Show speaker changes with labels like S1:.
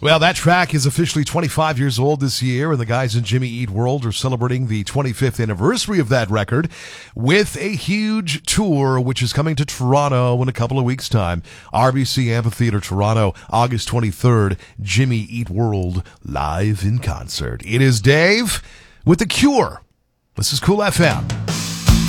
S1: Well, that track is officially 25 years old this year, and the guys in Jimmy Eat World are celebrating the 25th anniversary of that record with a huge tour, which is coming to Toronto in a couple of weeks' time. RBC Amphitheater, Toronto, August 23rd, Jimmy Eat World live in concert. It is Dave with The Cure. This is Cool FM.